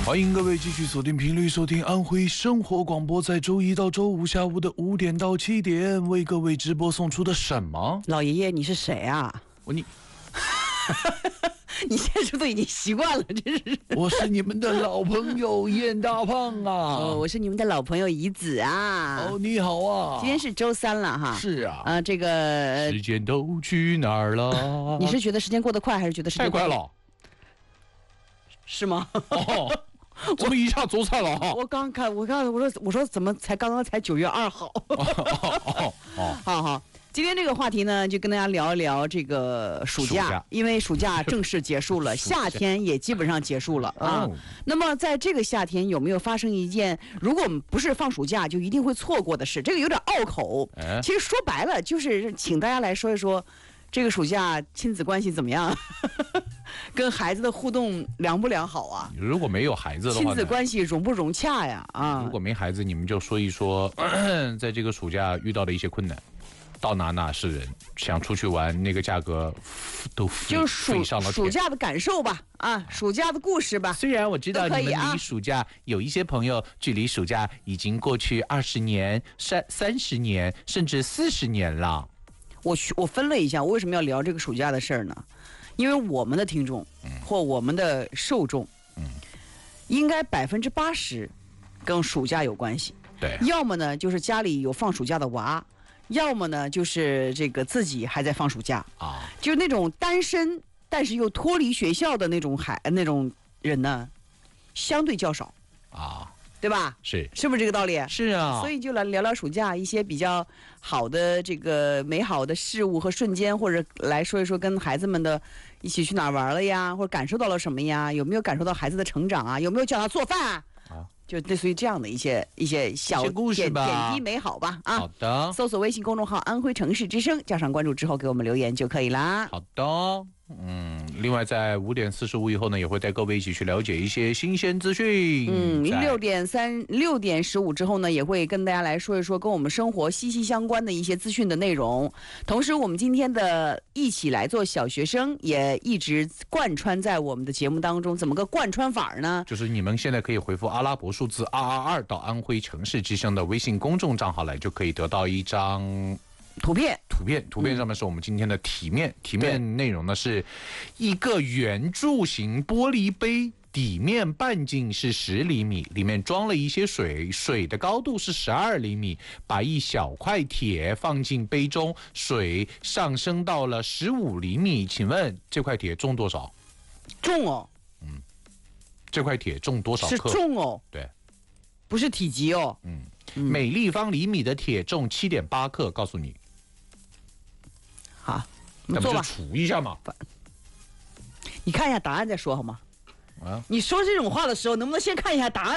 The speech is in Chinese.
欢迎各位继续锁定频率收听安徽生活广播，在周一到周五下午的5点到7点为各位直播送出的什么？ 老爷爷，你是谁啊？ 你现在是不是都已经习惯了？真是。 我是你们的老朋友燕大胖啊！ 我是你们的老朋友怡子啊！ 你好啊！ 今天是周三了哈。 是啊。 这个时间都去哪儿了？ 你是觉得时间过得快，还是觉得时间太快了？ 是吗？ 哦，怎么一下走散了哈？ 我说怎么刚刚才9月2号？好。今天这个话题呢，就跟大家聊一聊这个暑假，因为暑假正式结束了，夏天也基本上结束了啊。那么在这个夏天有没有发生一件，如果我们不是放暑假就一定会错过的事？这个有点拗口。其实说白了就是请大家来说一说，这个暑假亲子关系怎么样？跟孩子的互动良不良好啊？ 如果没有孩子的话， 亲子关系融不融洽呀？啊， 如果没孩子，你们就说一说，在这个暑假遇到的一些困难。到哪是人，想出去玩，那个价格都飞上了天。 暑假的感受吧，暑假的故事吧。 虽然我知道你们离暑假有一些朋友距离暑假已经过去20年、30年，甚至40年了。 我分了一下，我为什么要聊这个暑假的事儿呢？因为我们的听众或我们的受众，应该80%跟暑假有关系。 对， 要么呢就是家里有放暑假的娃。要么呢，就是这个自己还在放暑假啊，就是那种单身但是又脱离学校的那种人呢，相对较少啊，对吧？是不是这个道理？ 是啊， 所以就来聊聊暑假一些比较好的这个美好的事物和瞬间，或者来说一说跟孩子们的一起去哪玩了呀，或者感受到了什么呀？有没有感受到孩子的成长啊？有没有教他做饭啊？就类似于这样的一些小故事吧， 点滴美好吧啊！ 好的， 搜索微信公众号“安徽城市之声”，加上关注之后给我们留言就可以啦。 好的，另外在5点45以后呢，也会带各位一起去了解一些新鲜资讯。 6点15之后呢，也会跟大家来说一说跟我们生活息息相关的一些资讯的内容。同时，我们今天的一起来做小学生也一直贯穿在我们的节目当中。怎么个贯穿法呢？ 就是你们现在可以回复阿拉伯数字222到安徽城市之声的微信公众账号来，就可以得到一张图片上面是我们今天的题面内容呢是一个圆柱形玻璃杯，底面半径是10厘米，里面装了一些水，水的高度是12厘米，把一小块铁放进杯中，水上升到了15厘米，请问这块铁重多少？ 重哦。 这块铁重多少克？ 是重哦。 对， 不是体积哦。 每立方厘米的铁重7.8克，告诉你。 好，我们做吧。 除一下嘛。 你看一下答案再说好吗？你说这种话的时候，能不能先看一下答案？